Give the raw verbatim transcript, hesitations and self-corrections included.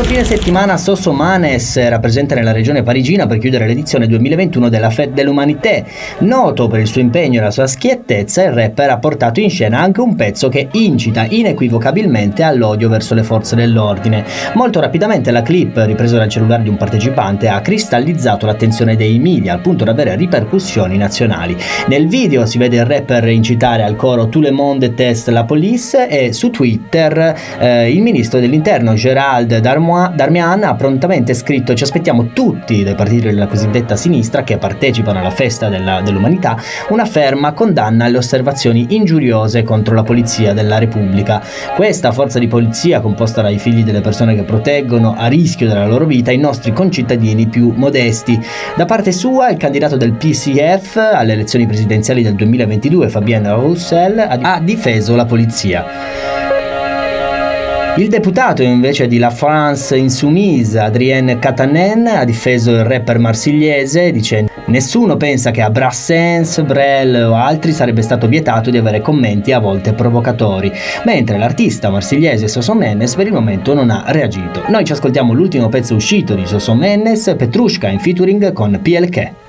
fine settimana Sosomanes era presente nella regione parigina per chiudere l'edizione duemilaventuno della Fête de l'Humanité. Noto per il suo impegno e la sua schiettezza, il rapper ha portato in scena anche un pezzo che incita inequivocabilmente all'odio verso le forze dell'ordine. Molto rapidamente la clip, ripresa dal cellulare di un partecipante, ha cristallizzato l'attenzione dei media al punto da avere ripercussioni nazionali. Nel video si vede il rapper incitare al coro "Tout le monde déteste la police" e su Twitter eh, il ministro dell'interno Gérald Darmanin ha prontamente scritto: "Ci aspettiamo tutti dai partiti della cosiddetta sinistra che partecipano alla festa della, dell'umanità una ferma condanna alle osservazioni ingiuriose contro la polizia della Repubblica. Questa forza di polizia, composta dai figli delle persone che proteggono a rischio della loro vita i nostri concittadini più modesti". Da parte sua, il candidato del P C F alle elezioni presidenziali del duemilaventidue, Fabien Roussel, ha difeso la polizia. Il deputato invece di La France Insoumise, Adrien Katanen, ha difeso il rapper marsigliese dicendo: "Nessuno pensa che a Brassens, Brel o altri sarebbe stato vietato di avere commenti a volte provocatori", mentre l'artista marsigliese Sosomanes per il momento non ha reagito. Noi ci ascoltiamo l'ultimo pezzo uscito di Sosomanes, Petrushka in featuring con P L K.